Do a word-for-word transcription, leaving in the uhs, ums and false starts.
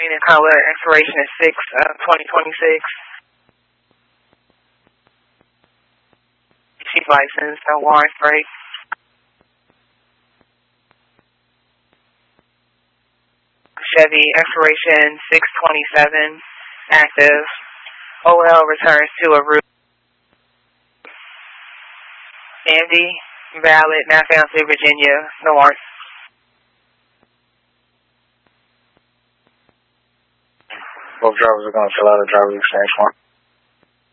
green in color. Expiration is six of twenty twenty-six. Chief license, no warrants, break. Chevy, expiration six twenty-seven, active. O L returns to a route. Andy, valid, now found City, Virginia, no warrants. Both drivers are going to fill out a driver's exchange form.